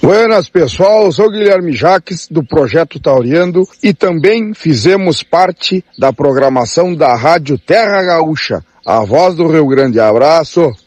Buenas, pessoal, sou Guilherme Jaques, do Projeto Tauriando, e também fizemos parte da programação da Rádio Terra Gaúcha, a voz do Rio Grande. Abraço!